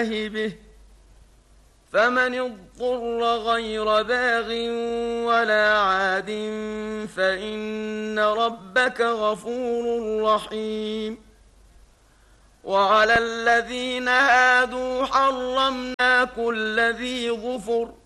به، فمن اضطر غير باغ ولا عاد فإن ربك غفور رحيم. وعلى الذين هادوا حرمنا كل ذي ظفر